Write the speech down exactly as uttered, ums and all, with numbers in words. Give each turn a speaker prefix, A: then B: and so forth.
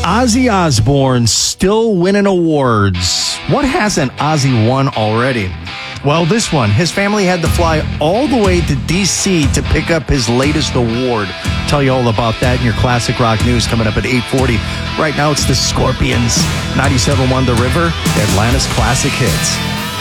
A: Ozzy Osbourne still winning awards. What hasn't Ozzy won already? Well, this one. His family had to fly all the way to D C to pick up his latest award. Tell you all about that in your classic rock news coming up at eight forty. Right now, it's the Scorpions. ninety-seven point one The River, Atlanta's classic hits.